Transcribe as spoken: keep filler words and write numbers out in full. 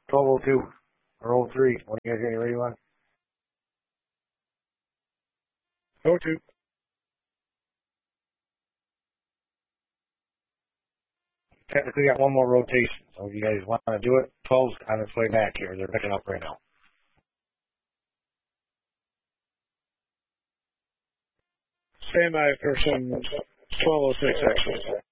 twelve oh two or oh three. When you guys get ready on? oh two. Technically got one more rotation, so if you guys want to do it, twelve's on its way back here. They're picking up right now. Stand by for some twelve oh six actually.